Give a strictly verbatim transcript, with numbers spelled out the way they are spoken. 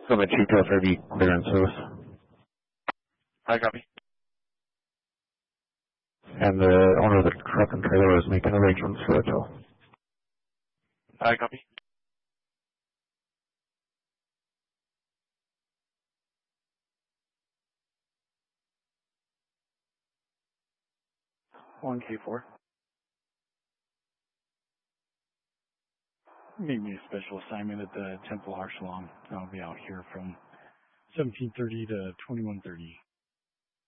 Summit Chico thirty clearances. I copy. And the owner of the truck and trailer is making arrangements for a tow. I copy. one K four. Need me a special assignment at the Temple Archelon. I'll be out here from seventeen thirty to twenty-one thirty.